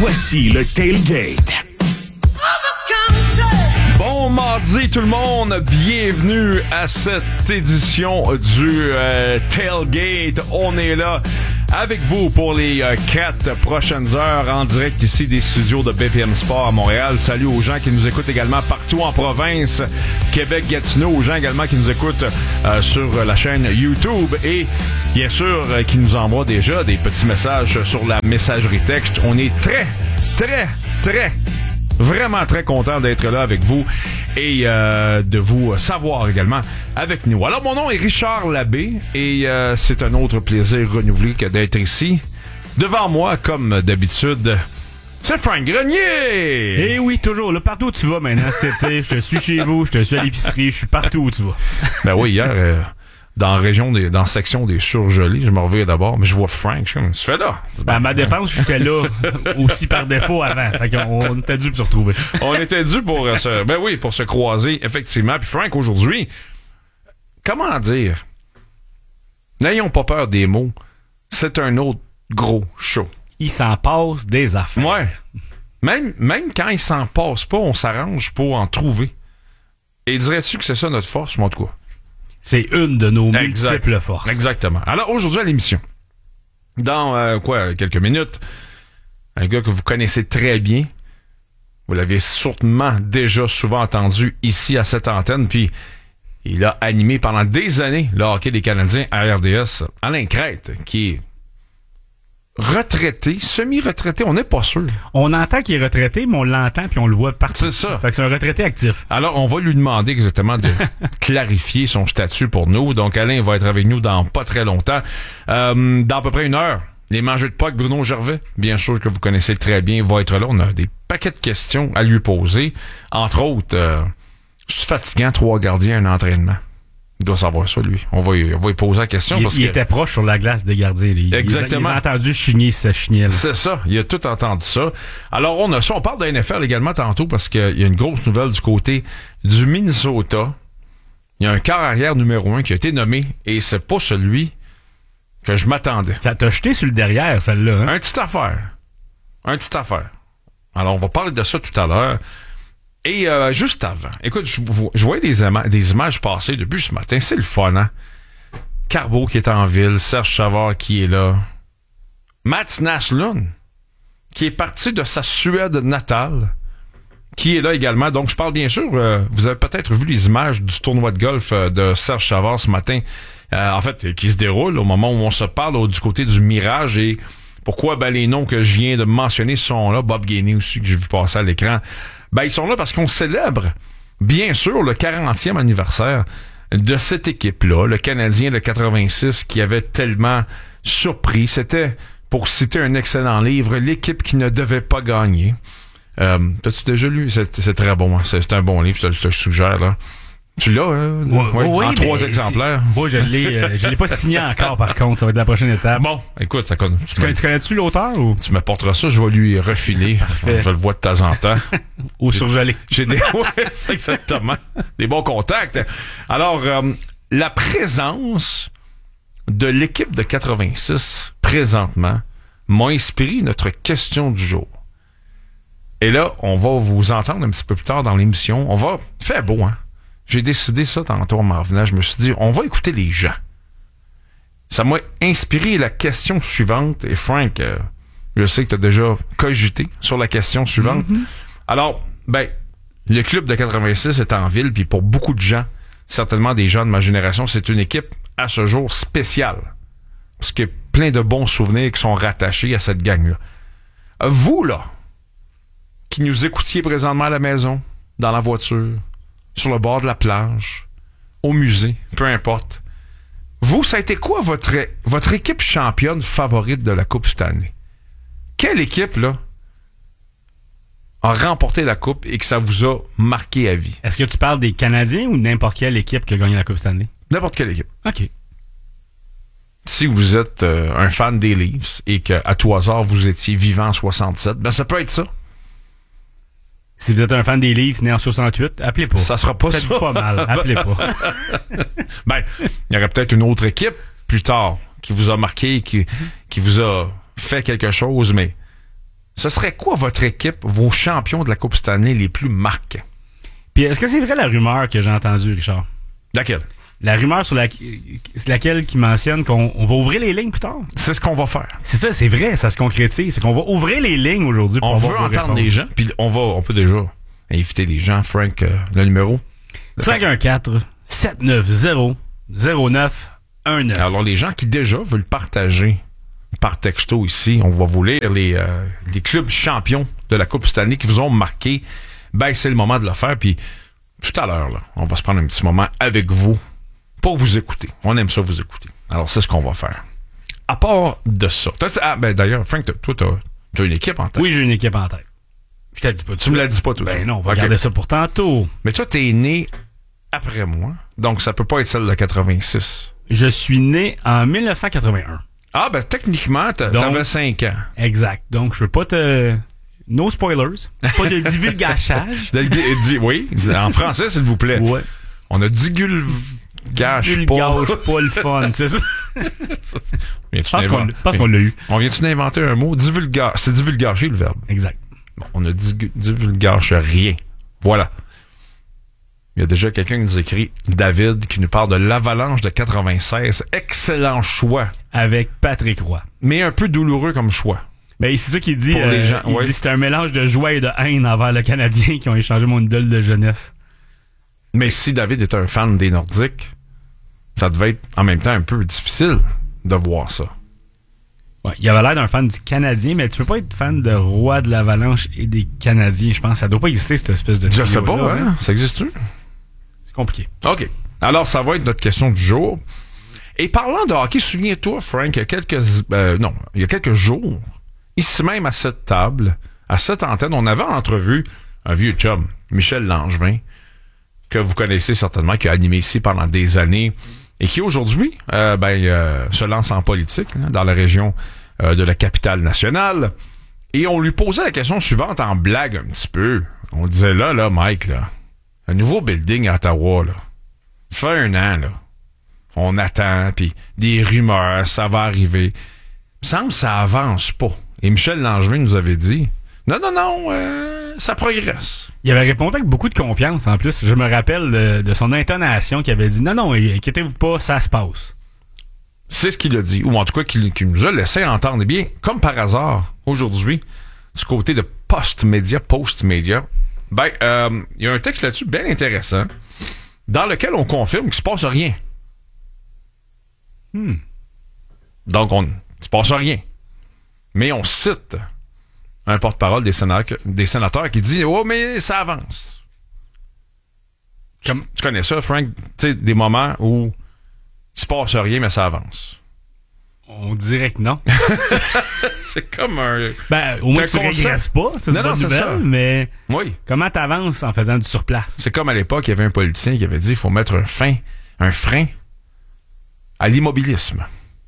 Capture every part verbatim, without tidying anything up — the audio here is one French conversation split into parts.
Voici le Tailgate. Bon mardi tout le monde, bienvenue à cette édition du euh, Tailgate. On est là avec vous pour les euh, quatre prochaines heures en direct ici des studios de B P M Sport à Montréal. Salut aux gens qui nous écoutent également partout en province, Québec, Gatineau, aux gens également qui nous écoutent euh, sur la chaîne YouTube et bien sûr euh, qui nous envoient déjà des petits messages sur la messagerie texte. On est très, très, très vraiment très content d'être là avec vous et euh, de vous savoir également avec nous. Alors, mon nom est Richard Labbé et euh, c'est un autre plaisir renouvelé que d'être ici. Devant moi, comme d'habitude, c'est Frank Grenier! Eh oui, toujours. Là, partout où tu vas maintenant cet été, je te suis chez vous, je te suis à l'épicerie, je suis partout où tu vas. Ben oui, hier... Euh, dans la région des, dans la section des surgelés, je me reviens d'abord, mais je vois Frank, je suis comme, tu fais là? Ben, à ma dépense, j'étais là aussi par défaut avant. Fait qu'on on était dû pour se retrouver. On était dû pour euh, se, ben oui, pour se croiser, effectivement. Puis Frank, aujourd'hui, comment dire? N'ayons pas peur des mots. C'est un autre gros show. Il s'en passe des affaires. Ouais. Même, même quand il s'en passe pas, on s'arrange pour en trouver. Et dirais-tu que c'est ça notre force, moi, en tout cas? C'est une de nos exact. multiples forces. Exactement. Alors, aujourd'hui à l'émission, dans, euh, quoi, quelques minutes, un gars que vous connaissez très bien, vous l'avez sûrement déjà souvent entendu ici à cette antenne, puis il a animé pendant des années le hockey des Canadiens à R D S. Alain Crête, qui est retraité, semi-retraité, on n'est pas sûr. On entend qu'il est retraité, mais on l'entend puis on le voit partout. C'est ça. Fait que c'est un retraité actif. Alors, on va lui demander exactement de clarifier son statut pour nous. Donc, Alain va être avec nous dans pas très longtemps. Euh, dans à peu près une heure, les mangeux de puck, Bruno Gervais, bien sûr que vous connaissez très bien, va être là. On a des paquets de questions à lui poser. Entre autres, euh, c'est fatigant, trois gardiens, un entraînement. Il doit savoir ça, lui. On va y, on va y poser la question. Il, parce il que... était proche sur la glace des gardiens. Il, Exactement. Il, il a entendu chigner sa chinielle. C'est ça. Il a tout entendu ça. Alors, on a ça. On parle de N F L également tantôt parce qu'il y a une grosse nouvelle du côté du Minnesota. Il y a un quart arrière numéro un qui a été nommé et c'est pas celui que je m'attendais. Ça t'a jeté sur le derrière, celle-là. Hein? Un petit affaire. Un petit affaire. Alors, on va parler de ça tout à l'heure. Et euh, juste avant, écoute, je, je voyais des, ima- des images passer depuis ce matin. C'est le fun, hein? Carbo qui est en ville, Serge Savard qui est là, Mats Naslund qui est parti de sa Suède natale, qui est là également. Donc, je parle bien sûr, euh, vous avez peut-être vu les images du tournoi de golf euh, de Serge Savard ce matin, euh, en fait, qui se déroule au moment où on se parle au, du côté du Mirage. Et pourquoi? Ben, les noms que je viens de mentionner sont là. Bob Gainey aussi, que j'ai vu passer à l'écran. Ben, ils sont là parce qu'on célèbre, bien sûr, le quarantième anniversaire de cette équipe-là, le Canadien de quatre-vingt-six qui avait tellement surpris. C'était, pour citer un excellent livre, l'équipe qui ne devait pas gagner. Euh, t'as-tu déjà lu? C'est, c'est très bon, hein? c'est, c'est un bon livre, je te, je te le suggère, là. Tu l'as, hein? Oui, ouais, oui, en trois exemplaires. Moi, je l'ai, euh, je l'ai pas signé encore, par contre. Ça va être la prochaine étape. Bon, écoute, ça connaît. Tu, connais, tu connais-tu l'auteur ou? Tu m'apporteras ça, je vais lui refiler. Parfait. Je le vois de temps en temps. Ou surgelé. J'ai des, ouais, c'est exactement. Des bons contacts. Alors, euh, la présence de l'équipe de quatre-vingt-six, présentement, m'a inspiré notre question du jour. Et là, on va vous entendre un petit peu plus tard dans l'émission. On va, faire beau, hein? J'ai décidé ça tantôt en m'en revenant. Je me suis dit, on va écouter les gens. Ça m'a inspiré la question suivante. Et Frank, euh, je sais que tu as déjà cogité sur la question suivante. Mm-hmm. Alors, ben, le club de quatre-vingt-six est en ville, puis pour beaucoup de gens, certainement des gens de ma génération, c'est une équipe à ce jour spéciale. Parce qu'il y a plein de bons souvenirs qui sont rattachés à cette gang-là. Vous, là, qui nous écoutiez présentement à la maison, dans la voiture, sur le bord de la plage, au musée, peu importe. Vous, ça a été quoi votre, votre équipe championne favorite de la Coupe cette année? Quelle équipe, là, a remporté la Coupe et que ça vous a marqué à vie? Est-ce que tu parles des Canadiens ou n'importe quelle équipe qui a gagné la Coupe cette année? N'importe quelle équipe. OK. Si vous êtes euh, un fan des Leafs et qu'à tout hasard, vous étiez vivant en soixante-sept, ben ça peut être ça. Si vous êtes un fan des Leafs né en soixante-huit, appelez pas. Ça sera pas Faites ça. pas mal, appelez pas. Ben, il y aurait peut-être une autre équipe plus tard qui vous a marqué, qui, qui vous a fait quelque chose, mais ce serait quoi votre équipe, vos champions de la Coupe Stanley les plus marquants? Puis est-ce que c'est vrai la rumeur que j'ai entendue, Richard? Laquelle? La rumeur sur la, laquelle qui mentionne qu'on on va ouvrir les lignes plus tard. C'est ce qu'on va faire. C'est ça, c'est vrai, ça se concrétise. C'est qu'on va ouvrir les lignes aujourd'hui pour On avoir veut vos entendre réponses. les gens, puis on va, on peut déjà inviter les gens. Frank, euh, le numéro? cinq un quatre, sept neuf zéro, zéro neuf un neuf. Alors, les gens qui déjà veulent partager par texto ici, on va vous lire les, euh, les clubs champions de la Coupe Stanley qui vous ont marqué. Ben, c'est le moment de le faire. Puis, tout à l'heure, là, on va se prendre un petit moment avec vous pour vous écouter. On aime ça vous écouter. Alors, c'est ce qu'on va faire. À part de ça. T'as- Ah, ben, d'ailleurs, Frank, t'as- toi, t'as, t'as une équipe en tête. Oui, j'ai une équipe en tête. Je te le dis pas tout de Tu me suite. l'as dit pas tout ça. Ben non, on va Ok. garder ça pour tantôt. Mais toi, t'es né après moi. Donc, ça peut pas être celle de quatre-vingt-six. Je suis né en mille neuf cent quatre-vingt-un. Ah, ben, techniquement, t'a- Donc- t'avais cinq ans. Exact. Donc, je veux pas te... No spoilers. Pas de divulgachage. De- de- di- oui, en français, s'il vous plaît. Ouais. On a divulgage pas. Divulgage pas le fun, c'est ça. Viens-tu Je pense qu'on d'inventer- je pense qu'on l'a eu. On vient-tu d'inventer un mot? Divulgage. C'est divulgacher le verbe. Exact. Bon, on a digu- divulgage rien. Voilà. Il y a déjà quelqu'un qui nous écrit, David, qui nous parle de l'Avalanche de quatre-vingt-seize. Excellent choix, Avec Patrick Roy. mais un peu douloureux comme choix. Ben, c'est ça qu'il dit. Pour les euh, gens, il ouais. dit c'est un mélange de joie et de haine envers le Canadien qui ont échangé mon idole de jeunesse. Mais si David est un fan des Nordiques, ça devait être en même temps un peu difficile de voir ça. Ouais, il avait l'air d'un fan du Canadien, mais tu peux pas être fan de Roy de l'Avalanche et des Canadiens. Je pense que ça doit pas exister, cette espèce de Je sais pas, trio-là, hein? Ça existe-tu? C'est compliqué. OK. Alors, ça va être notre question du jour. Et parlant de hockey, souviens-toi, Frank, il y a quelques, euh, non, il y a quelques jours, ici même à cette table, à cette antenne, on avait en entrevue un vieux chum, Michel Langevin, que vous connaissez certainement, qui a animé ici pendant des années et qui aujourd'hui euh, ben, euh, se lance en politique là, dans la région euh, de la capitale nationale. Et on lui posait la question suivante en blague un petit peu. On disait là, là, Mike, là, un nouveau building à Ottawa, là. Ça fait un an, là. On attend, puis des rumeurs, ça va arriver. Il me semble que ça avance pas. Et Michel Langevin nous avait dit, non, non, non, euh, ça progresse. Il avait répondu avec beaucoup de confiance, en plus. Je me rappelle de, de son intonation qui avait dit « Non, non, inquiétez-vous pas, ça se passe. C'est ce qu'il a dit, ou en tout cas qu'il, qu'il nous a laissé entendre. Eh bien, comme par hasard, aujourd'hui, du côté de Post-Média, Post-Média, ben, euh, il y a un texte là-dessus bien intéressant, dans lequel on confirme qu'il se passe rien. Hmm. Donc, on, il se passe rien. Mais on cite un porte-parole des sénateurs, des sénateurs qui dit « Oh, mais ça avance. » Comme, tu connais ça, Frank? Tu sais, des moments où il se passe rien, mais ça avance. » On dirait que non. C'est comme un... Ben, au moins un tu concept. régresses pas, c'est une Non, non, bonne c'est nouvelle, ça. mais Oui. comment t'avances en faisant du surplace? C'est comme à l'époque, il y avait un politicien qui avait dit il faut mettre un fin, un frein à l'immobilisme.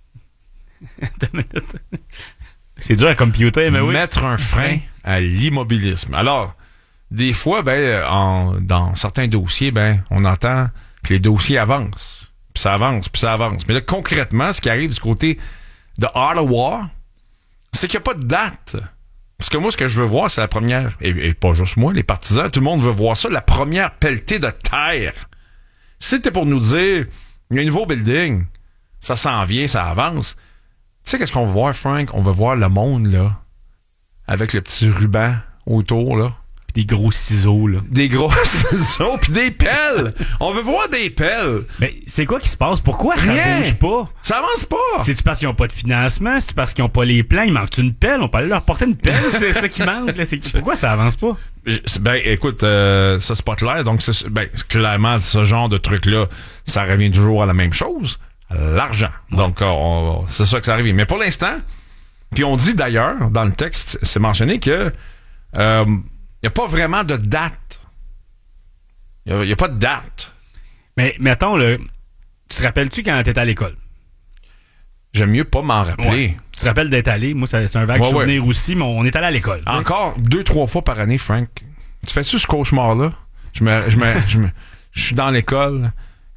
C'est dur à computer, mais oui. Mettre un frein à l'immobilisme. Alors, des fois, ben, en, dans certains dossiers, ben, on entend que les dossiers avancent. Puis ça avance, puis ça avance. Mais là, concrètement, ce qui arrive du côté de Ottawa, c'est qu'il n'y a pas de date. Parce que moi, ce que je veux voir, c'est la première, et, et pas juste moi, les partisans, tout le monde veut voir ça, la première pelletée de terre. Si c'était pour nous dire, il y a un nouveau building, ça s'en vient, ça avance. Tu sais, qu'est-ce qu'on veut voir, Frank? On veut voir le monde, là, avec le petit ruban autour, là. Des gros ciseaux, là. Des gros ciseaux, puis des pelles. On veut voir des pelles. Mais c'est quoi qui se passe? Pourquoi ça Rien. bouge pas? Ça avance pas. C'est-tu parce qu'ils ont pas de financement? C'est-tu parce qu'ils ont pas les plans? Il manque une pelle? On peut aller leur porter une pelle? C'est ça qui manque, là. C'est... Pourquoi ça avance pas? Je- Ben, écoute, euh, ça, c'est pas clair. Donc, c'est, ben, clairement, ce genre de truc-là, ça revient toujours à la même chose. L'argent. Donc, euh, on- c'est ça que ça arrive. Mais pour l'instant, puis on dit d'ailleurs, dans le texte, c'est mentionné que euh, il n'y a pas vraiment de date. Il n'y a, a pas de date. Mais mettons, là, tu te rappelles-tu quand t'étais à l'école? J'aime mieux pas m'en rappeler. Ouais. Tu te rappelles d'être allé? Moi, ça- c'est un vague Ouais, souvenir aussi, mais on est allé à l'école. tu sais. Encore deux, trois fois par année, Frank. Tu fais-tu ce cauchemar-là? Je me, je me, je me, je suis dans l'école,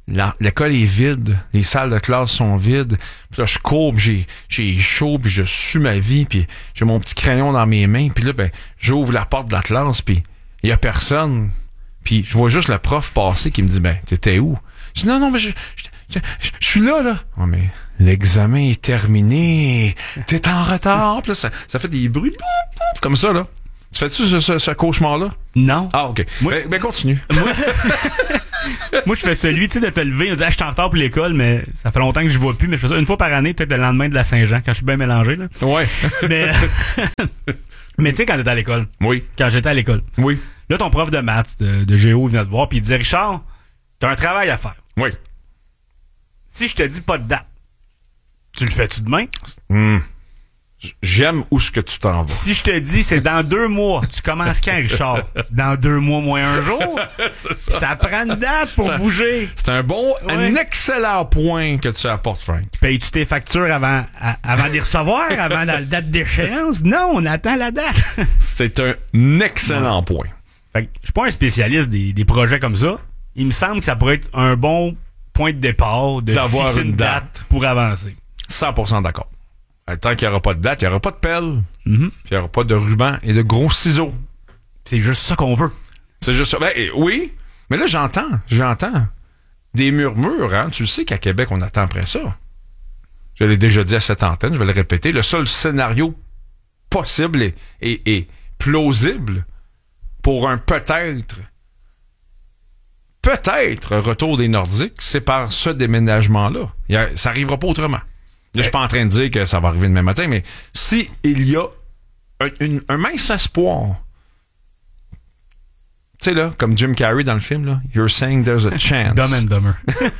la, l'école est vide, les salles de classe sont vides. Puis là, je cours, puis j'ai, j'ai chaud, puis je sue ma vie, puis j'ai mon petit crayon dans mes mains. Puis là, ben, j'ouvre la porte de la classe, puis il y a personne. Puis je vois juste le prof passer qui me dit, ben, t'étais où? Je dis, non, non, mais je, je, je, je, je suis là, là. Oh, mais l'examen est terminé. T'es en retard. Puis là, ça, ça fait des bruits comme ça, là. Tu fais-tu ce, ce, ce cauchemar-là? Non. Ah, OK. Moi, ben, ben, continue. Moi, moi je fais celui, tu sais, de te lever, on dit, ah, je suis en retard pour l'école, mais ça fait longtemps que je vois plus, mais je fais ça une fois par année, peut-être le lendemain de la Saint-Jean, quand je suis bien mélangé, là. Ouais. Mais, mais tu sais, quand t'étais à l'école. Oui. Quand j'étais à l'école. Oui. Là, ton prof de maths, de, de géo, venait te voir, puis il disait, Richard, t'as un travail à faire. Oui. Si je te dis pas de date, tu le fais-tu demain? Mmh. J'aime où ce que tu t'en vas. Si je te dis c'est dans deux mois, tu commences quand, Richard? Dans deux mois moins un jour? C'est ça. Ça prend une date pour Ça, bouger. C'est un bon, Ouais. un excellent point que tu apportes, Frank. Payes-tu tes factures avant, à- avant d'y recevoir, avant la date d'échéance? Non, on attend la date. C'est un excellent point. Fait que je suis pas un spécialiste des, des projets comme ça. Il me semble que ça pourrait être un bon point de départ de D'avoir fixer une une date, date. pour avancer. cent pour cent d'accord. Tant qu'il n'y aura pas de date, il n'y aura pas de pelle, Mhm. puis il n'y aura pas de ruban et de gros ciseaux. C'est juste ça qu'on veut. C'est juste ça. Ben, eh, oui, mais là, j'entends, j'entends des murmures, hein. Tu le sais qu'à Québec, on attend après ça. Je l'ai déjà dit à cette antenne, je vais le répéter. Le seul scénario possible et, et, et plausible pour un peut-être, peut-être retour des Nordiques, c'est par ce déménagement-là. Il y a- ça n'arrivera pas autrement. Là, je suis pas en train de dire que ça va arriver demain matin, mais si il y a un, une- un mince espoir, tu sais là, comme Jim Carrey dans le film, là, you're saying there's a chance. Dumb and Dumber.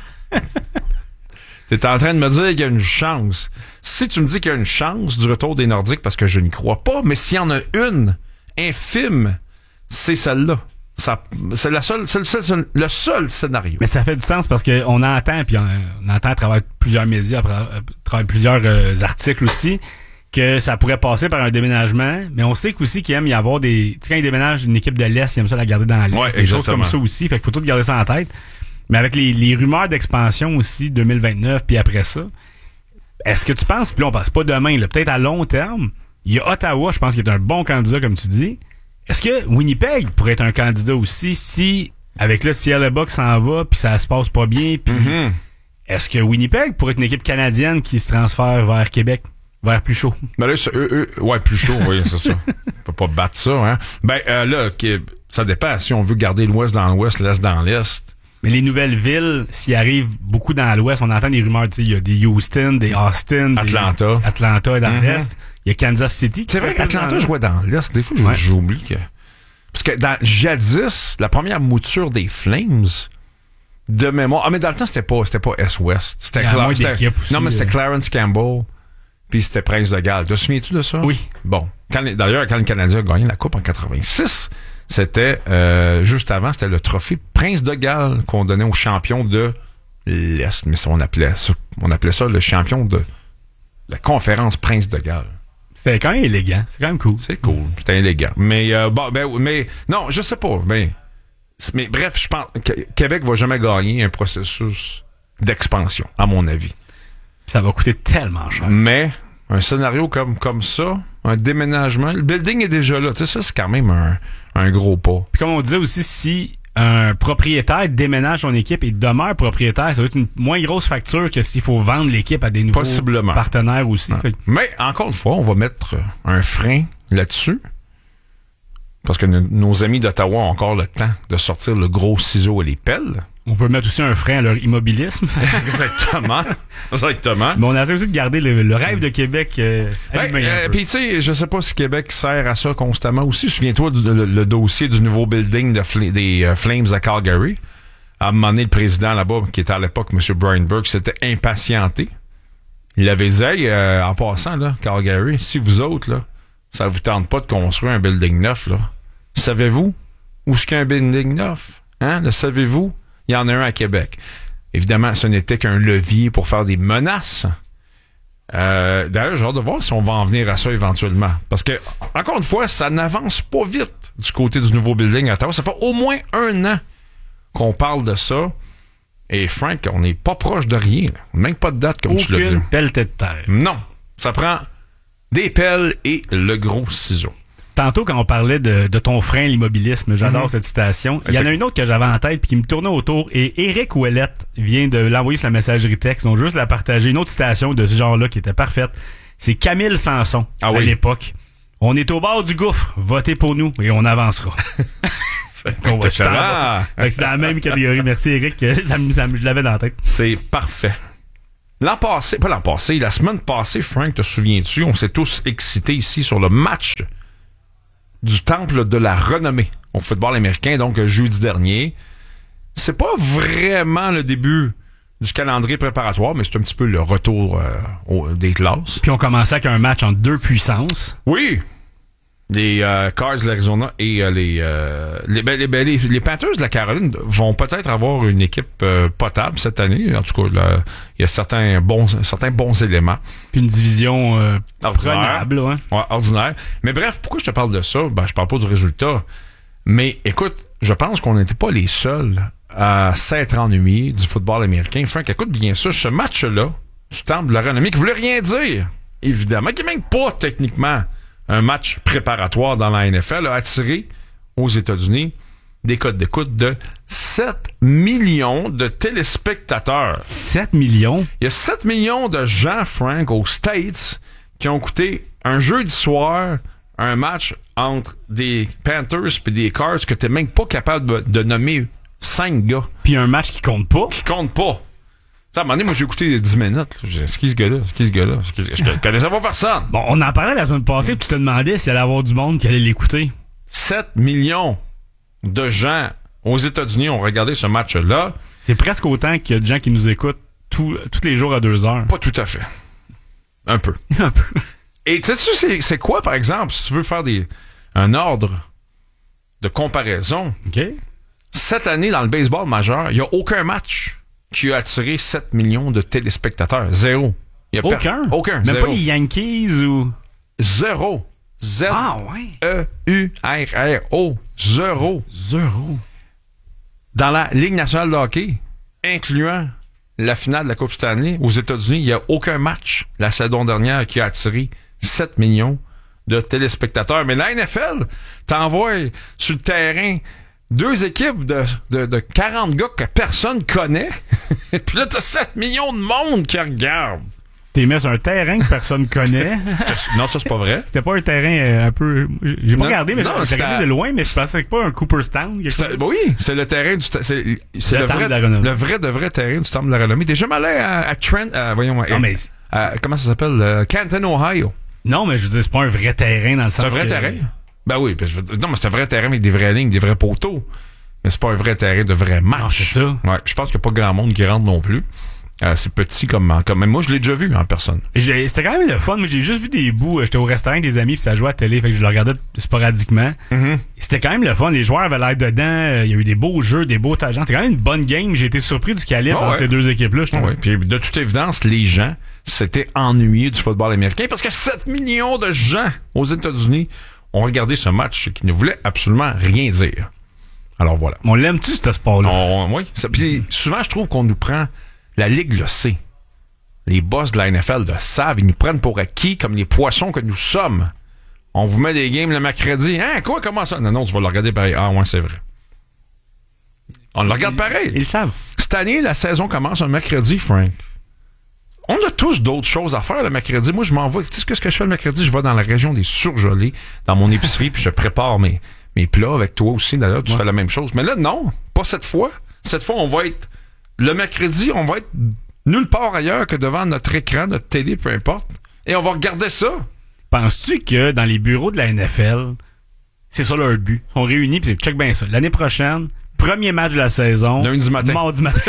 T'es en train de me dire qu'il y a une chance. Si tu me dis qu'il y a une chance du retour des Nordiques, parce que je n'y crois pas, mais s'il y en a une, infime, c'est celle-là. Ça, c'est la seule, c'est le seul, le seul scénario. Mais ça fait du sens parce qu'on entend, puis on, on entend à travers plusieurs médias, à travers plusieurs euh, articles aussi, que ça pourrait passer par un déménagement. Mais on sait qu'aussi qu'il aime y avoir des... Tu sais, quand ils déménagent une équipe de l'Est, ils aiment ça la garder dans l'Est. Ouais, des choses exactement. comme ça aussi. Fait qu'il faut tout garder ça en tête. Mais avec les, les rumeurs d'expansion aussi, deux mille vingt-neuf, puis après ça, est-ce que tu penses, puis là, on passe pas demain, là, peut-être à long terme, il y a Ottawa, je pense, qui est un bon candidat, comme tu dis. Est-ce que Winnipeg pourrait être un candidat aussi si, avec le Ciel-le-Buck s'en va, puis ça se passe pas bien, puis Mhm. est-ce que Winnipeg pourrait être une équipe canadienne qui se transfère vers Québec, vers plus chaud? Ben là, c'est- eux, eux, ouais, plus chaud, oui, c'est ça. On peut pas battre ça, hein. Ben euh, là, que- ça dépend. Si on veut garder l'Ouest dans l'Ouest, l'Est dans l'Est. Mais les nouvelles villes, s'il arrive beaucoup dans l'Ouest, on entend des rumeurs, tu sais, il y a des Houston, des Austin, des- Atlanta. Atlanta dans Mhm. l'Est. Il y a Kansas City. qui C'est vrai pourrait être qu'Atlanta dans- jouait dans l'Est. Des fois, je- Ouais. j'oublie que... Parce que dans jadis, la première mouture des Flames, de mémoire... Ah, mais dans le temps, c'était pas, c'était pas Est-Ouest. C'était Il y a Cla- moins c'était- d'équipes aussi, Non, mais c'était euh. Clarence Campbell, puis c'était Prince de Galles. Te souviens-tu de ça? Oui. Bon. Quand les- D'ailleurs, quand le Canadien a gagné la Coupe en quatre-vingt-six, c'était... euh, juste avant, c'était le trophée Prince de Galles qu'on donnait aux champions de l'Est. Mais ça, on appelait ça, on appelait ça le champion de la conférence Prince de Galles. C'était quand même élégant. C'est quand même cool. C'est cool, c'était élégant. Mais euh, bon, ben, mais non, je sais pas. Mais, mais bref, je pense que Québec va jamais gagner un processus d'expansion, à mon avis. Ça va coûter tellement cher. Mais un scénario comme comme ça, un déménagement, le building est déjà là. Tu sais, ça c'est quand même un, un gros pas. Puis comme on disait aussi, si un propriétaire déménage son équipe et demeure propriétaire, ça va être une moins grosse facture que s'il faut vendre l'équipe à des nouveaux Possiblement. partenaires aussi. Ouais. Fait que Mais encore une fois, on va mettre un frein là-dessus. Parce que no- nos amis d'Ottawa ont encore le temps de sortir le gros ciseau et les pelles. on veut mettre aussi un frein à leur immobilisme. Exactement. Exactement. Mais on a aussi de garder le, le rêve de Québec euh, allumé Ben, un euh, peu. puis tu sais, je sais pas si Québec sert à ça constamment aussi. Souviens-toi du le, le dossier du nouveau building de Fl- des euh, Flames à Calgary. À un moment donné, le président là-bas, qui était à l'époque M. Brian Burke, s'était impatienté. Il avait dit, hey, euh, en passant, là, Calgary, si vous autres, là, ça vous tente pas de construire un building neuf, là, savez-vous où est-ce qu'il y a un building neuf? Hein? Le savez-vous? Il y en a un à Québec. Évidemment, ce n'était qu'un levier pour faire des menaces. Euh, d'ailleurs, j'ai hâte de voir si on va en venir à ça éventuellement. Parce que, encore une fois, ça n'avance pas vite du côté du nouveau building à Ottawa. Ça fait au moins un an qu'on parle de ça. Et Frank, on n'est pas proche de rien. Là. Même pas de date, comme Aucune tu l'as dit. Aucune pelletée de terre. Non. Ça prend des pelles et le gros ciseau. Tantôt, quand on parlait de, de ton frein, l'immobilisme, j'adore Mm-hmm. cette citation. Il y en a une autre que j'avais en tête puis qui me tournait autour. Et Éric Ouellette vient de l'envoyer sur la messagerie texte. Donc, juste la partager. Une autre citation de ce genre-là qui était parfaite. C'est Camille Sanson, ah à oui. l'époque. On est au bord du gouffre. Votez pour nous et on avancera. C'est On va excellent. C'est dans la même catégorie. Merci, Éric. Ça, me- ça, me- je l'avais dans la tête. C'est parfait. L'an passé, pas l'an passé, la semaine passée, Frank, te souviens-tu, on s'est tous excités ici sur le match du Temple de la Renommée au football américain, donc jeudi dernier. C'est pas vraiment le début du calendrier préparatoire, mais c'est un petit peu le retour euh, au- des classes. Puis on commençait avec un match entre deux puissances. Oui! Les euh, Cards de l'Arizona et euh, les, euh, les, ben, les, ben, les les Panthers de la Caroline vont peut-être avoir une équipe euh, potable cette année. En tout cas, là, il y a certains bons certains bons éléments. Puis une division euh, Ordinaire. prenable, ouais. Ouais, ordinaire. Mais bref, pourquoi je te parle de ça? Ben, je parle pas du résultat. Mais écoute, je pense qu'on n'était pas les seuls à s'être ennuyés du football américain. Frank, écoute bien ça, ce match-là, du Temple de la Renommée, qui voulait rien dire, évidemment, qui n'est même pas techniquement un match préparatoire dans la N F L, a attiré aux États-Unis des codes d'écoute de sept millions de téléspectateurs. sept millions? Il y a sept millions de gens, Frank, aux States, qui ont écouté un jeudi soir un match entre des Panthers et des Cards que t'es même pas capable de, de nommer cinq gars. Puis un match qui compte pas? Qui comptent pas. À un moment donné, moi, j'ai écouté dix minutes. J'ai dit, c'est qui ce gars-là? C'est qui ce gars-là? C'est qui ce... Je ne connaissais pas personne. Bon, on en parlait la semaine passée, puis tu te demandais s'il allait y avoir du monde qui allait l'écouter. sept millions de gens aux États-Unis ont regardé ce match-là. C'est presque autant qu'il y a de gens qui nous écoutent tout, tous les jours à deux heures. Pas tout à fait. Un peu. Un peu. Et tu sais, c'est, c'est quoi, par exemple, si tu veux faire des, un ordre de comparaison? OK. Cette année, dans le baseball majeur, il n'y a aucun match qui a attiré sept millions de téléspectateurs. Zéro. Il y a Aucun? Per- aucun. Même Zéro. pas les Yankees ou... Zéro. Z Ah, ouais. E U R R O. Zéro. Zéro. Dans la Ligue nationale de hockey, incluant la finale de la Coupe Stanley, aux États-Unis, il n'y a aucun match la saison dernière qui a attiré sept millions de téléspectateurs. Mais la N F L t'envoie sur le terrain deux équipes de, de, de quarante gars que personne connaît. Puis là, t'as sept millions de monde qui regardent. T'es mis sur un terrain que personne connaît. Non, ça, c'est pas vrai. C'était pas un terrain euh, un peu... J'ai pas Non, regardé, mais non, j'ai c'était regardé à- de loin, mais je pensais que pas un Cooperstown. quelque C'est- chose. oui, c'est le terrain du... ta- C'est, c'est Le le, Temple vrai, de la Renommée. le vrai de vrai terrain du Temple de la Renommée. T'es jamais allé à, à Trent... à- voyons, Non, à- mais... à- comment ça s'appelle? Euh, Canton, Ohio. Non, mais je veux dire, c'est pas un vrai terrain dans le sens C'est un vrai que- terrain? Ben oui. parce que je veux- non, mais c'est un vrai terrain avec des vraies lignes, des vrais poteaux. Mais c'est pas un vrai terrain de vrai match. Non, c'est ça. Ouais, je pense qu'il n'y a pas grand monde qui rentre non plus. Euh, c'est petit comme, comme... Moi, je l'ai déjà vu en personne. J'ai- C'était quand même le fun. Moi, j'ai juste vu des bouts. J'étais au restaurant avec des amis, puis ça jouait à la télé, fait que je le regardais sporadiquement. Mm-hmm. C'était quand même le fun. Les joueurs avaient l'air dedans. euh, Il y a eu des beaux jeux, des beaux agents. C'était quand même une bonne game. J'ai été surpris du calibre Ah entre ouais. ces deux équipes-là. je trouve. Ouais. Puis de toute évidence, les gens s'étaient ennuyés du football américain parce que sept millions de gens aux États-Unis ont regardé ce match qui ne voulait absolument rien dire. Alors voilà. On l'aime-tu, ce sport-là? On- oui. Ça- Puis souvent, je trouve qu'on nous prend... La Ligue le sait. Les boss de la N F L le savent. Ils nous prennent pour acquis comme les poissons que nous sommes. On vous met des games le mercredi. Hein, quoi, comment ça? Non, non, tu vas le regarder pareil. Ah, ouais, c'est vrai. On le regarde pareil. Ils le savent. Cette année, la saison commence un mercredi, Frank. On a tous d'autres choses à faire le mercredi. Moi, je m'en vais. Tu sais ce que je fais le mercredi? Je vais dans la région des surgelés, dans mon épicerie, puis je prépare mes, mes plats avec toi aussi. D'ailleurs, tu Ouais. fais la même chose. Mais là, non, pas cette fois. Cette fois, on va être... Le mercredi, on va être nulle part ailleurs que devant notre écran, notre télé, peu importe. Et on va regarder ça. Penses-tu que dans les bureaux de la N F L, c'est ça leur but? Ils sont réunis, puis c'est check bien ça. L'année prochaine, premier match de la saison. Lundi matin. Mardi matin.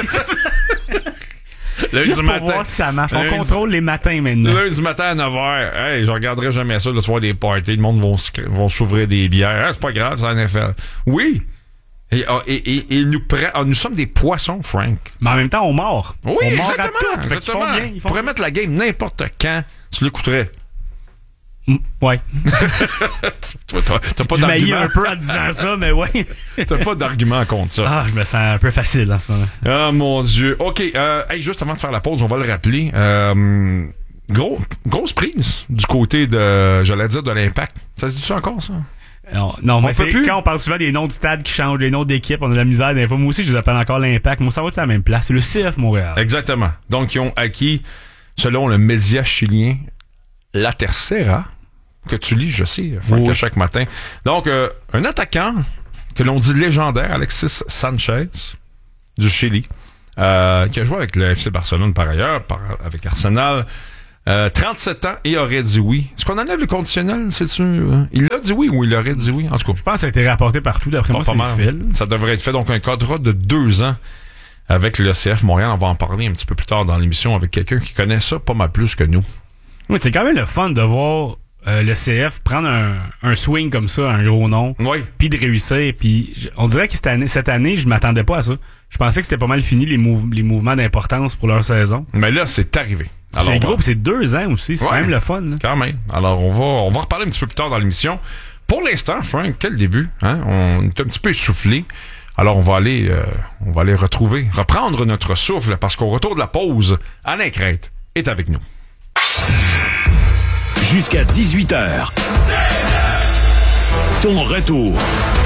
Lundi Juste pour voir si ça marche. On Lundi- contrôle les matins maintenant. Lundi matin à neuf heures, hey, je regarderai jamais ça le soir des parties. Le monde vont, se- vont s'ouvrir des bières. Ah, c'est pas grave, c'est la N F L. Oui. Et, ah, et, et, et nous, pre- ah, nous sommes des poissons, Frank. Mais en même temps, on mord. Oui, on mord exactement. à tout. Fait qu'ils exactement. font bien. Ils On font pourrait mettre la game n'importe quand. Tu l'écouterais. Mm, ouais. Toi, t'as, t'as pas Je m'haïs d'argument. un peu en disant ça, mais ouais. T'as pas d'argument contre ça. Ah, je me sens un peu facile en ce moment. Ah, mon Dieu. OK, euh, hey, juste avant de faire la pause, on va le rappeler. Euh, gros, grosse prise du côté de, j'allais dire, de l'Impact. Ça se dit-tu encore, ça? Non, non mais peut c'est, plus. quand on parle souvent des noms de stades qui changent, des noms d'équipes, on a de la misère des fois. Moi aussi, je les appelle encore l'Impact. Moi, ça va être à la même place. C'est le C F Montréal. Exactement. Donc, ils ont acquis, selon le média chilien, La Tercera, que tu lis, je sais, Frank, Oui. à chaque matin. Donc, euh, un attaquant que l'on dit légendaire, Alexis Sanchez, du Chili, euh, qui a joué avec le F C Barcelone par ailleurs, par, avec Arsenal. Euh, trente-sept ans et aurait dit oui. Est-ce qu'on enlève le conditionnel, sais-tu? Euh, il a dit oui ou il aurait dit oui? En tout cas, Je pense que ça a été rapporté partout. D'après pas moi, c'est mal. le fil. Ça devrait être fait. Donc, un contrat de deux ans avec le C F Montréal. On va en parler un petit peu plus tard dans l'émission avec quelqu'un qui connaît ça pas mal plus que nous. Oui, c'est quand même le fun de voir euh, le C F prendre un, un swing comme ça, un gros nom, Oui. puis de réussir. Puis je- on dirait que cette année, cette année, je m'attendais pas à ça. Je pensais que c'était pas mal fini les, mouv- les mouvements d'importance pour leur saison. Mais là, c'est arrivé. Alors, C'est on gros, va- puis c'est deux ans aussi. C'est Ouais. quand même le fun. Là. Quand même. Alors, on va, on va reparler un petit peu plus tard dans l'émission. Pour l'instant, Frank, quel début, hein? On est un petit peu essoufflé. Alors, on va aller, euh, on va aller retrouver, reprendre notre souffle, parce qu'au retour de la pause, Alain Crête est avec nous. Jusqu'à dix-huit heures. Ton retour.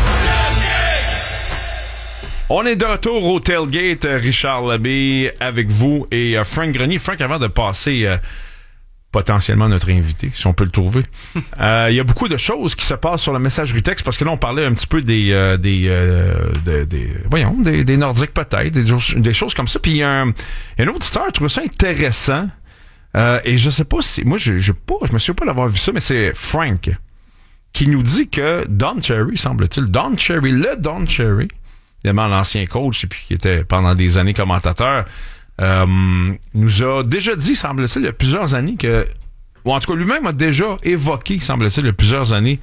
On est de retour au Tailgate, euh, Richard Labbé avec vous et euh, Frank Grenier. Frank, avant de passer euh, potentiellement notre invité, si on peut le trouver, euh, il y a beaucoup de choses qui se passent sur la messagerie texte, parce que là, on parlait un petit peu des... euh, des, euh, des, des voyons, des, des Nordiques peut-être, des, choses- des choses comme ça. Puis il y a un, un auditeur, je trouve ça intéressant, euh, et je sais pas si... Moi, je, je, pas, je me souviens pas d'avoir vu ça, mais c'est Frank qui nous dit que Don Cherry, semble-t-il, Don Cherry, le Don Cherry, évidemment l'ancien coach et puis qui était pendant des années commentateur, euh, nous a déjà dit, semble-t-il, il y a plusieurs années que, ou en tout cas lui-même a déjà évoqué, semble-t-il, il y a plusieurs années,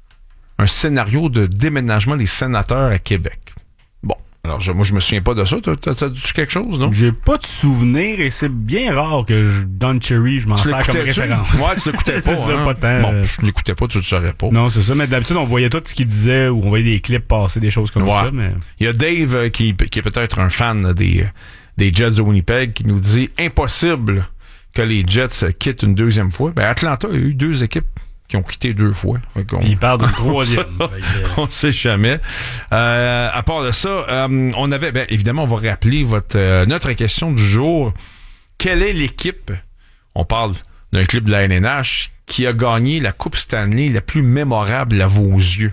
un scénario de déménagement des sénateurs à Québec. Bon, alors je, moi je me souviens pas de ça. T'as, t'as, t'as dit quelque chose, non? J'ai pas de souvenir et c'est bien rare que je Don Cherry, je m'en Tu sers comme l'écoutais-tu? référence. Ouais, tu l'écoutais pas. C'est ça, hein? pas tant, Bon, euh, je l'écoutais pas, tu le saurais pas. Non, c'est ça. Mais d'habitude, on voyait tout ce qu'il disait ou on voyait des clips passer, des choses comme Ouais. ça. Mais Il y a Dave euh, qui, qui est peut-être un fan des, des Jets de Winnipeg qui nous dit impossible que les Jets euh, quittent une deuxième fois. Ben, Atlanta, il y a eu deux équipes qui ont quitté deux fois. Fait qu'on- puis il parle d'une troisième. on Fait que, on sait jamais. Euh, à part de ça, euh, on avait, ben, évidemment, on va rappeler votre euh, notre question du jour. Quelle est l'équipe, on parle d'un club de la N N H, qui a gagné la Coupe Stanley la plus mémorable à vos yeux?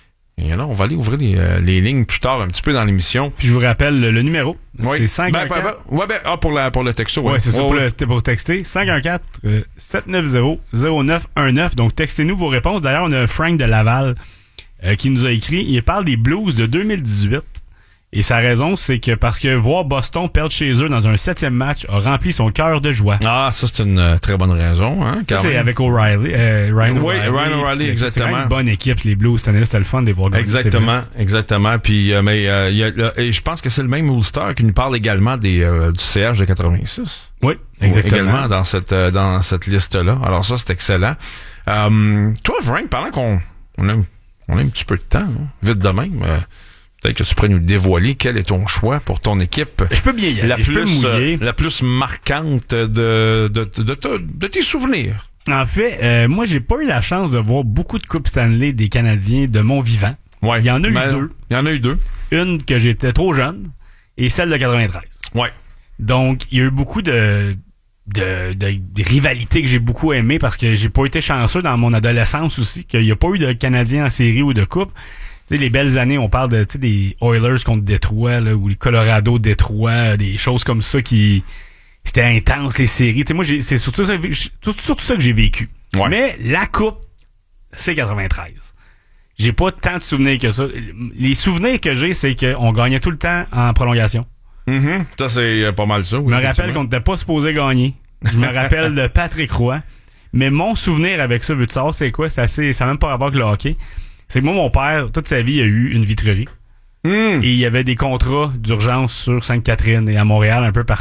Et là, on va aller ouvrir les, euh, les lignes plus tard, un petit peu dans l'émission. Puis je vous rappelle le, le numéro. C'est cinq un Ben, ben, quatre. ben, ouais, ben, ah, pour, la, pour le texto. Ouais, c'est ça, Ouais, pour, ouais. le, c'était pour texter. cinq un quatre, sept neuf zéro, zéro neuf un neuf. Donc, textez-nous vos réponses. D'ailleurs, on a Frank de Laval euh, qui nous a écrit. Il parle des Blues de deux mille dix-huit. Et sa raison, c'est que parce que voir Boston perdre chez eux dans un septième match a rempli son cœur de joie. Ah, ça, c'est une euh, très bonne raison. Hein, quand Ça, c'est même. avec O'Reilly. Euh, Ryan Oui, O'Reilly. Ryan O'Reilly, Puis, exactement. C'est quand même une bonne équipe, les Blues. Cette année-là, c'était le fun de les voir gagner, Exactement, exactement. Puis, euh, mais euh, il y a, là, et je pense que c'est le même All-Star qui nous parle également des euh, du C H de quatre-vingt-six. c'est vrai. Oui, exactement. Également dans cette euh, dans cette liste-là. Alors ça, c'est excellent. Euh, toi, Frank, pendant qu'on on a, on a un petit peu de temps, hein, vite de même, euh, peut-être que tu pourrais nous dévoiler quel est ton choix pour ton équipe. Je peux bien y aller. La Je peux plus, mouiller. euh, la plus marquante de, de, de, de, de- de tes souvenirs. En fait, euh, moi, j'ai pas eu la chance de voir beaucoup de Coupes Stanley des Canadiens de mon vivant. Ouais. Il y en a eu Mais- deux. Il y en a eu deux. Une que j'étais trop jeune et celle de quatre-vingt-treize. Ouais. Donc, il y a eu beaucoup de, de, de, de rivalités que j'ai beaucoup aimées parce que j'ai pas été chanceux dans mon adolescence aussi, qu'il y a pas eu de Canadiens en série ou de coupe. Tu sais, les belles années, on parle de, tu sais, des Oilers contre Détroit, là, ou les Colorado Détroit, des choses comme ça qui, c'était intense, les séries. Tu sais, moi, j'ai, c'est surtout ça, tout- surtout ça que j'ai vécu. Ouais. Mais la coupe, c'est quatre-vingt-treize. J'ai pas tant de souvenirs que ça. Les souvenirs que j'ai, c'est qu'on gagnait tout le temps en prolongation. Mhm. Ça, c'est euh, pas mal ça. Oui, Je me rappelle effectivement. qu'on n'était pas supposé gagner. Je me rappelle de Patrick Roy. Mais mon souvenir avec ça, veux-tu savoir c'est quoi? C'est assez, ça n'a même pas rapport avec le hockey. C'est que moi, mon père, toute sa vie, a eu une vitrerie. Hmm. Et il y avait des contrats d'urgence sur Sainte-Catherine et à Montréal, un peu partout,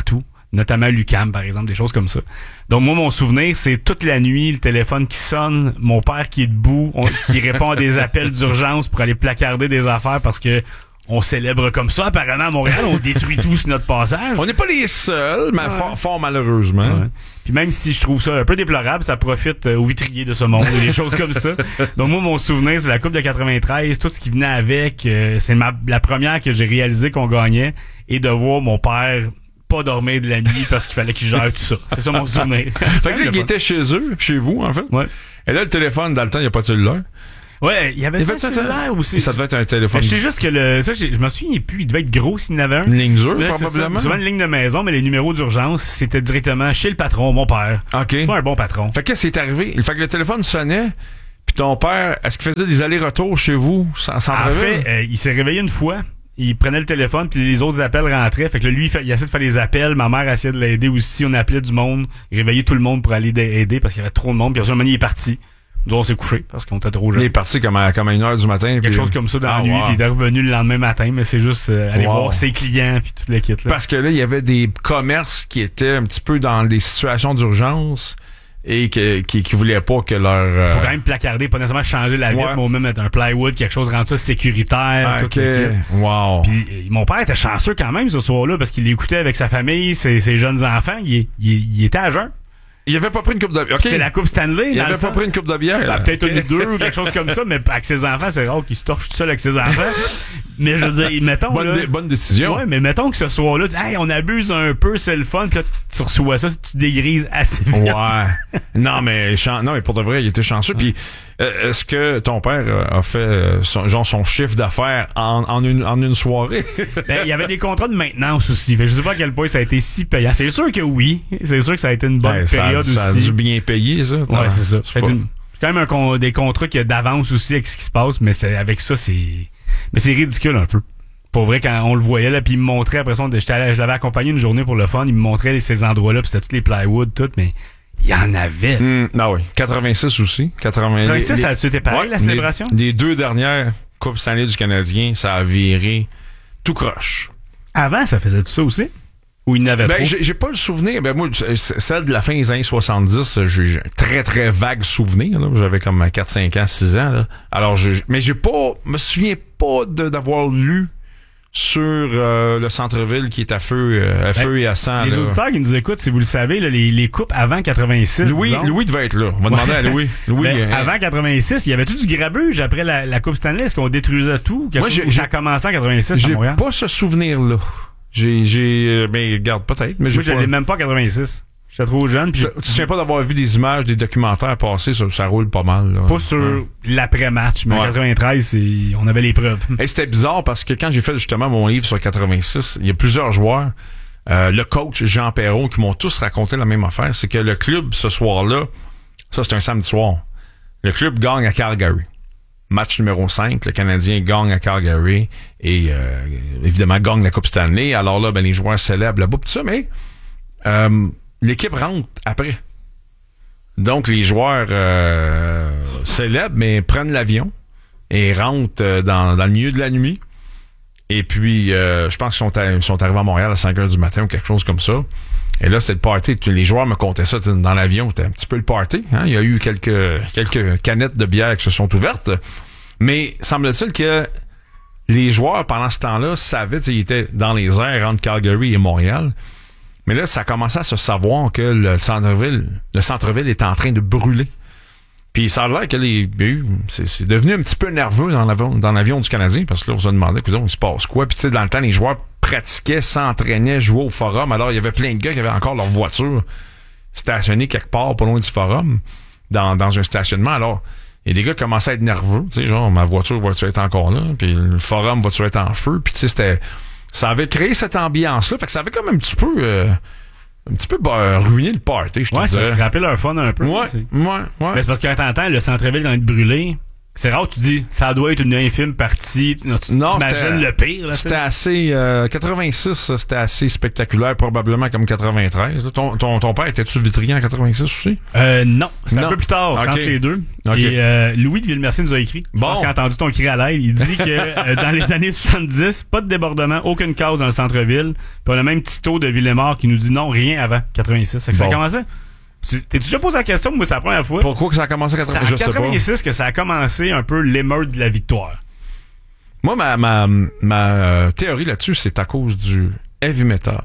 notamment l'U Q A M, par exemple, des choses comme ça. Donc, moi, mon souvenir, c'est toute la nuit, le téléphone qui sonne, mon père qui est debout, on, qui répond à des appels d'urgence pour aller placarder des affaires parce que on célèbre comme ça. Apparemment, à Montréal, on détruit tout sur notre passage. On n'est pas les seuls, mais ouais. fort, fort malheureusement. Ouais. Puis même si je trouve ça un peu déplorable, ça profite euh, aux vitriers de ce monde et des choses comme ça. Donc moi, mon souvenir, c'est la Coupe de quatre-vingt-treize, tout ce qui venait avec. Euh, c'est ma, la première que j'ai réalisé qu'on gagnait et de voir mon père pas dormir de la nuit parce qu'il fallait qu'il gère tout ça. C'est ça mon souvenir. Fait que là, il était chez eux, chez vous, en fait. Ouais. Et là, le téléphone, dans le temps, il n'y a pas de cellulaire. Ouais, il y avait un cellulaire aussi. Ça devait être un téléphone. Je sais juste que le, ça, je me souviens plus, il devait être gros s'il y en avait un. Une ligne dure, là, probablement. Souvent une ligne de maison, mais les numéros d'urgence, c'était directement chez le patron, mon père. OK. C'est pas un bon patron. Fait que qu'est-ce qui est arrivé? Fait que le téléphone sonnait, puis ton père, est-ce qu'il faisait des allers-retours chez vous, sans, sans En fait, euh, il s'est réveillé une fois. Il prenait le téléphone, puis les autres appels rentraient. Fait que là, lui, il, fait, il essayait de faire les appels. Ma mère essayait de l'aider aussi. On appelait du monde. Il réveillait tout le monde pour aller aider parce qu'il y avait trop de monde. Puis à un moment donné, il est parti. Nous, on s'est couché parce qu'on était trop jeunes. Il est parti comme à, comme à une heure du matin. Quelque puis... chose comme ça dans ah, la nuit. wow. Puis il est revenu le lendemain matin, mais c'est juste euh, aller wow. voir ses clients puis toute l'équipe. Là. Parce que là, il y avait des commerces qui étaient un petit peu dans des situations d'urgence et que, qui, qui voulaient pas que leur... Euh... Faut quand même placarder, pas nécessairement changer la vitre, ouais. mais au même mettre un plywood, quelque chose, rendre ça sécuritaire. Ah, tout ok. Wow. Puis euh, mon père était chanceux quand même ce soir-là parce qu'il l'écoutait avec sa famille, ses, ses jeunes enfants. Il, il, il était à jeun. Il avait pas pris une coupe de bière. Okay. C'est la coupe Stanley. Il dans avait le pas sang. pris une coupe de bière. Ben, peut-être une ou deux ou quelque chose comme ça, mais avec ses enfants, c'est rare qu'il se torche tout seul avec ses enfants. Mais je veux dire, mettons bonne, là, dé- bonne décision. Ouais, mais mettons que ce soir-là, hey, on abuse un peu, c'est le fun, puis là, tu reçois ça, tu dégrises assez vite. Ouais. non, mais chan- non, mais pour de vrai, il était chanceux. Puis euh, est-ce que ton père euh, a fait euh, son, genre son chiffre d'affaires en, en, une, en une soirée? Ben, il y avait des contrats de maintenance aussi. Fait que je sais pas à quel point ça a été si payant. C'est sûr que oui. C'est sûr que ça a été une bonne ben, période ça, ça aussi. a dû bien payer, ça. Ouais, c'est ça. C'est C'est pas... une... quand même un con... des contrats qu'il y a d'avance aussi avec ce qui se passe, mais c'est... avec ça, c'est... Mais c'est ridicule un peu. Pour vrai, quand on le voyait, là, puis il me montrait, après ça, j'étais allé, je l'avais accompagné une journée pour le fun, il me montrait ces endroits-là, puis c'était tous les plywood, tout, mais il y en avait. Mmh, ah oui. quatre-vingt-six aussi. quatre-vingt... quatre-vingt-six, les, ça a-tu été pareil, ouais, la célébration? Les, les deux dernières Coupes Stanley du Canadien, ça a viré tout croche. Avant, ça faisait tout ça aussi? Ou il n'avait ben, pas? J'ai, j'ai pas le souvenir. Ben, moi, celle de la fin des années soixante-dix, j'ai, j'ai un très, très vague souvenir, là. J'avais comme quatre, cinq ans, six ans, là. Alors, je, mais j'ai pas, me souviens pas de, d'avoir lu sur euh, le centre-ville qui est à feu, euh, à feu ben, et à sang. Les là. auditeurs qui nous écoutent, si vous le savez, là, les, les coupes avant quatre-vingt-six. Louis, disons, Louis devait être là. On va demander à Louis. Louis ben, euh, avant quatre-vingt-six, il y avait tout du grabuge après la, la Coupe Stanley. Est-ce qu'on détruisait tout? Quelque moi, chose, j'ai, ça a commencé en quatre-vingt-six à j'ai Montréal? pas ce souvenir-là. J'ai, j'ai, ben, regarde, peut-être, mais j'ai moi, je pas... l'ai même pas en quatre-vingt-six. J'étais trop jeune. Pis tu te souviens pas d'avoir vu des images, des documentaires passer, ça, ça roule pas mal. Là. Pas sur ouais. l'après-match, mais ouais. en quatre-vingt-treize, c'est... on avait les preuves. Et c'était bizarre parce que quand j'ai fait justement mon livre sur quatre-vingt-six, il y a plusieurs joueurs, euh, le coach Jean Perron, qui m'ont tous raconté la même affaire, c'est que le club, ce soir-là, ça c'est un samedi soir, le club gagne à Calgary. Match numéro cinq, le Canadien gagne à Calgary et euh, évidemment gagne la Coupe Stanley. Alors là, ben les joueurs célèbrent là-bas, tout ça, mais euh, l'équipe rentre après. Donc, les joueurs euh, célèbrent, mais prennent l'avion et rentrent euh, dans, dans le milieu de la nuit. Et puis, euh, je pense qu'ils sont, à, ils sont arrivés à Montréal à cinq heures du matin ou quelque chose comme ça. Et là, c'est le party. Les joueurs me contaient ça dans l'avion. C'était un petit peu le party. Hein? Il y a eu quelques, quelques canettes de bière qui se sont ouvertes. Mais semble-t-il que les joueurs, pendant ce temps-là, savaient qu'ils étaient dans les airs entre Calgary et Montréal. Mais là, ça commençait à se savoir que le centre-ville, le centre-ville est en train de brûler. Puis ça a l'air que les, c'est, c'est devenu un petit peu nerveux dans l'avion, dans l'avion du Canadien, parce que là, on se demandait, écoute, il se passe quoi? Puis tu sais, dans le temps, les joueurs pratiquaient, s'entraînaient, jouaient au forum. Alors, il y avait plein de gars qui avaient encore leur voiture stationnée quelque part, pas loin du forum, dans, dans un stationnement. Alors, il y a des gars qui commençaient à être nerveux, tu sais, genre, ma voiture va-tu être encore là? Puis le forum va-tu être en feu? Puis tu sais, c'était... Ça avait créé cette ambiance-là. Fait que ça avait comme un petit peu... Euh, un petit peu bah, ruiné le party, je te ouais, dirais. Ouais, ça se rappelle leur fun un peu. Ouais, aussi. ouais, ouais. Mais c'est parce qu'à t'entends, le centre-ville dans être brûlé, C'est rare, tu dis, ça doit être une infime partie. Tu, tu non, t'imagines le pire, là. C'était assez, euh, quatre-vingt-six, c'était assez spectaculaire, probablement comme quatre-vingt-treize. Là. Ton, ton, ton père, était-tu vitrier en quatre-vingt-six aussi? Euh, non. C'est non. un peu plus tard, okay. entre les deux. Okay. Et, euh, Louis de Villemercier nous a écrit. Je bon. pense qu'il a entendu ton cri à l'aide. Il dit que, euh, dans les années soixante-dix, pas de débordement, aucune cause dans le centre-ville. Puis on a même Tito de Villemort qui nous dit non, rien avant quatre-vingt-six. C'est que bon. Ça a commencé? T'es déjà posé la question? Moi, c'est la première fois. Pourquoi que ça a commencé à quatre-vingt-six? C'est à quatre-vingt-six que ça a commencé un peu l'émeute de la victoire. Moi, ma, ma, ma euh, théorie là-dessus, c'est à cause du heavy metal.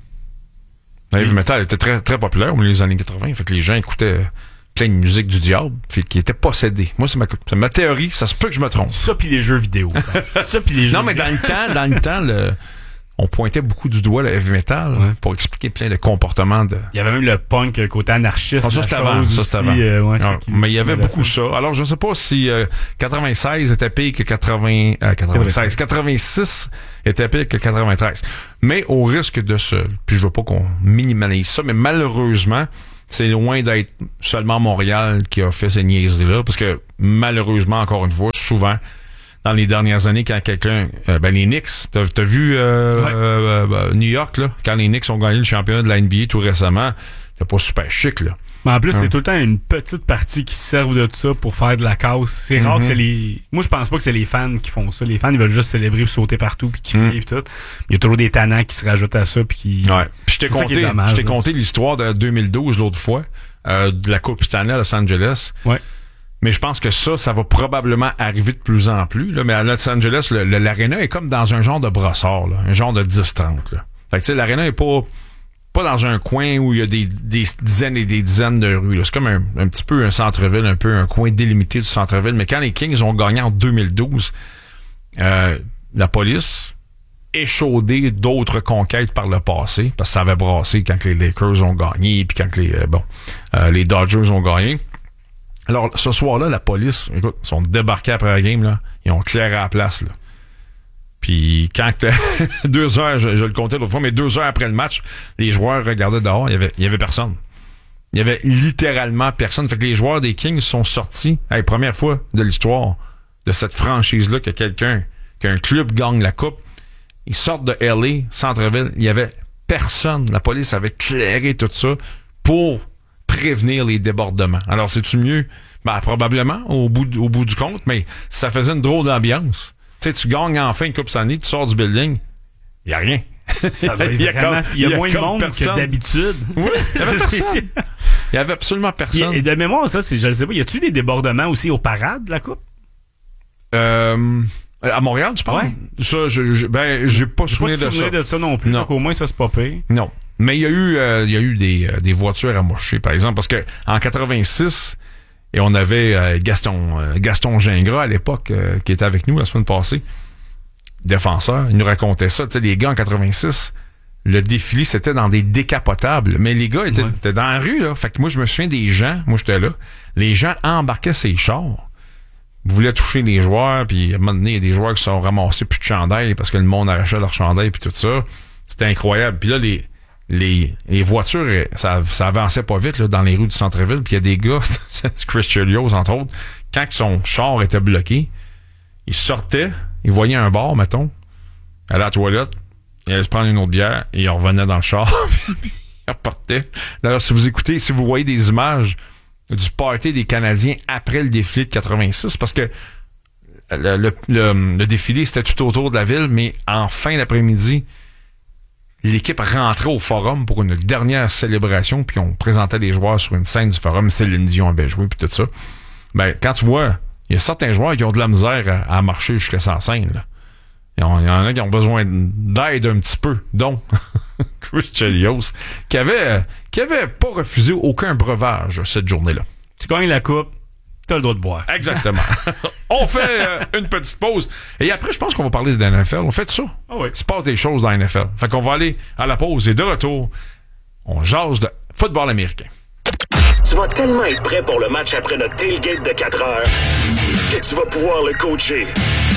Le heavy metal était très, très populaire au milieu des années quatre-vingt. Fait que les gens écoutaient plein de musique du diable, fait qu'ils étaient possédés. Moi, c'est ma, c'est ma théorie. Ça se peut que je me trompe. Ça pis les jeux vidéo. Ça pis les jeux Non, mais dans le temps, dans le temps, le... on pointait beaucoup du doigt le heavy metal ouais. pour expliquer plein de comportements de... Il y avait même le punk côté anarchiste. Ah, ça, c'était avant. Ça, c'était avant. Euh, ouais, ah, mais il y avait beaucoup ça. Alors, je sais pas si euh, quatre-vingt-seize était pire que quatre-vingts, euh, quatre-vingt-seize. quatre-vingt-six était pire que quatre-vingt-treize. Mais au risque de se... Puis je veux pas qu'on minimalise ça, mais malheureusement, c'est loin d'être seulement Montréal qui a fait ces niaiseries-là. Parce que malheureusement, encore une fois, souvent... dans les dernières années, quand quelqu'un... Euh, ben, les Knicks, t'as, t'as vu euh, ouais. euh, euh, New York, là, quand les Knicks ont gagné le championnat de la N B A tout récemment, c'était pas super chic, là. Mais en plus, hein. c'est tout le temps une petite partie qui servent de ça pour faire de la casse. C'est mm-hmm. rare que c'est les... Moi, je pense pas que c'est les fans qui font ça. Les fans, ils veulent juste célébrer puis sauter partout puis crier mm. puis tout. Il y a toujours des tannants qui se rajoutent à ça puis qui... Ouais. Puis je t'ai compté, dommage, je t'ai conté l'histoire de deux mille douze l'autre fois, euh, de la Coupe Stanley à Los Angeles. Ouais. Mais je pense que ça, ça va probablement arriver de plus en plus. Là. Mais à Los Angeles, le, le, l'aréna est comme dans un genre de brossard, là, un genre de dix trente. Là. Fait que tu sais, l'aréna est pas, pas dans un coin où il y a des, des dizaines et des dizaines de rues. Là. C'est comme un, un petit peu un centre-ville, un peu un coin délimité du centre-ville. Mais quand les Kings ont gagné en deux mille douze, euh, la police, échaudée d'autres conquêtes par le passé, parce que ça avait brassé quand les Lakers ont gagné, puis quand les, euh, bon, euh, les Dodgers ont gagné. Alors, ce soir-là, la police, écoute, ils sont débarqués après la game, là. Ils ont clairé la place, là. Puis, quand, deux heures, je, je le comptais l'autre fois, mais deux heures après le match, les joueurs regardaient dehors, il y avait, il y avait personne. Il y avait littéralement personne. Fait que les joueurs des Kings sont sortis, à la première fois de l'histoire de cette franchise-là que quelqu'un, qu'un club gagne la coupe. Ils sortent de L A, centre-ville, il y avait personne. La police avait clairé tout ça pour prévenir les débordements. Alors, c'est-tu mieux? Ben, probablement, au bout, au bout du compte, mais ça faisait une drôle d'ambiance. Tu sais, tu gagnes enfin une Coupe Stanley, tu sors du building, il n'y a rien. Ça il y a, vraiment, comme, il y a, y a moins de monde personne. Que d'habitude. Oui, il y avait personne. Il y avait absolument personne. Et, et de mémoire, ça, c'est, je ne sais pas, y a-tu des débordements aussi aux parades de la Coupe? Euh... À Montréal, tu parles? Ouais. Ça, je, je, ben, j'ai pas souvenir de ça. souvenir de ça non plus. Donc, au moins, ça, c'est pas pire. Non. Mais il y a eu, euh, il y a eu des, euh, des voitures amochées, par exemple, parce que en quatre-vingt-six, et on avait euh, Gaston, euh, Gaston Gingras à l'époque, euh, qui était avec nous la semaine passée, défenseur, il nous racontait ça. Tu sais, les gars en quatre-vingt-six, le défilé, c'était dans des décapotables, mais les gars étaient, ouais. étaient dans la rue, là. Fait que moi, je me souviens des gens, moi, j'étais là, les gens embarquaient ces chars, voulaient toucher les joueurs, puis à un moment donné, il y a des joueurs qui se sont ramassés plus de chandail parce que le monde arrachait leur chandail, puis tout ça. C'était incroyable. Puis là, les Les, les voitures, ça, ça avançait pas vite là, dans les rues du centre-ville. Puis il y a des gars, Chris Chelios, entre autres, quand son char était bloqué, il sortait, il voyait un bar, mettons, allait à la toilette, il allait se prendre une autre bière, et il revenait dans le char, puis il repartait. D'ailleurs, si vous écoutez, si vous voyez des images du party des Canadiens après le défilé de quatre-vingt-six, parce que le, le, le, le défilé, c'était tout autour de la ville, mais en fin d'après-midi, l'équipe rentrait au forum pour une dernière célébration, puis on présentait les joueurs sur une scène du forum. Céline Dion avait joué, puis tout ça. Ben, quand tu vois, il y a certains joueurs qui ont de la misère à, à marcher jusqu'à sa scène, là. Il y en a qui ont besoin d'aide un petit peu, dont Chris Chelios, qui avait, qui avait pas refusé aucun breuvage cette journée-là. Tu gagnes la coupe, t'as le droit de boire. Exactement. On fait euh, une petite pause. Et après, je pense qu'on va parler de la N F L. On fait ça. Ah oui. Il se passe des choses dans la N F L. Fait qu'on va aller à la pause et de retour, on jase de football américain. Tu vas tellement être prêt pour le match après notre tailgate de quatre heures que tu vas pouvoir le coacher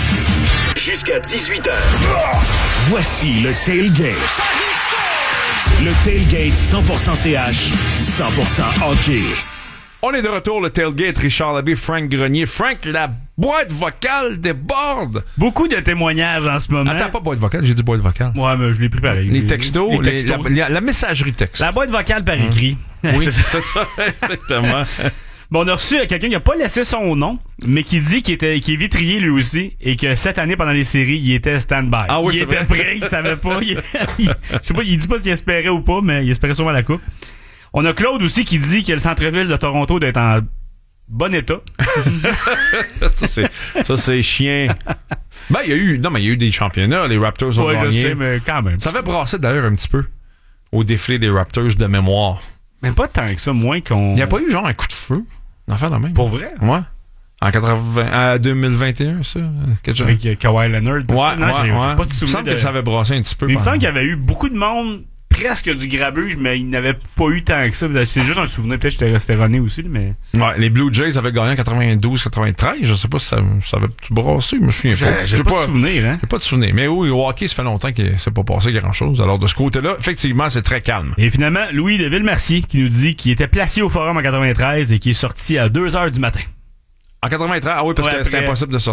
jusqu'à dix-huit heures. Voici le tailgate. Le tailgate cent pour cent C H, cent pour cent hockey. On est de retour, le tailgate, Richard Labbé, Frank Grenier. Frank, la boîte vocale déborde. Beaucoup de témoignages en ce moment. Attends, pas boîte vocale, j'ai dit boîte vocale. Ouais, mais je l'ai pris pareil. Les textos, les les- textos. la, la- la messagerie texte. La boîte vocale par écrit. Oui, C'est c'est ça. ça, exactement. Bon, on a reçu quelqu'un qui a pas laissé son nom, mais qui dit qu'il était, qu'il est vitrier lui aussi, et que cette année, pendant les séries, il était stand-by. Ah oui, il c'est était vrai. prêt, il savait pas. Il, il- je sais pas, il dit pas s'il espérait ou pas, mais il espérait sûrement la coupe. On a Claude aussi qui dit que le centre-ville de Toronto doit être en bon état. ça, c'est, ça, c'est chien. Ben, il y a eu, non, mais il y a eu des championnats, les Raptors ont Ouais, je gagné. sais, mais quand même. Ça avait brassé d'ailleurs un petit peu au défilé des Raptors de mémoire. Même pas tant que ça, moins qu'on... Il n'y a pas eu genre un coup de feu d'en de même. Pour vrai? Ouais. En quatre-vingts, à deux mille vingt et un, ça. Quelque chose. Avec euh, Kawhi Leonard. tout Ouais, ça. Non, ouais, j'ai- j'ai ouais. pas de Il me souvenir semble de... que ça avait brassé un petit peu. Mais il me pendant- semble qu'il y avait eu beaucoup de monde, presque du grabuge, mais il n'avait pas eu tant que ça. C'est juste un souvenir. Peut-être que j'étais resté erroné aussi, mais... Ouais, les Blue Jays avaient gagné en quatre-vingt-douze quatre-vingt-treize. Je sais pas si ça, ça avait-tu brassé, je me souviens pas. J'ai pas, de souvenir, hein. J'ai pas de souvenir. Mais oui, au hockey, ça fait longtemps qu'il s'est pas passé grand-chose. Alors, de ce côté-là, effectivement, c'est très calme. Et finalement, Louis de Villemercier qui nous dit qu'il était placé au forum en quatre-vingt-treize et qui est sorti à deux heures du matin. En quatre-vingt-treize, ah oui, parce Ouais, que c'était après- impossible de sortir.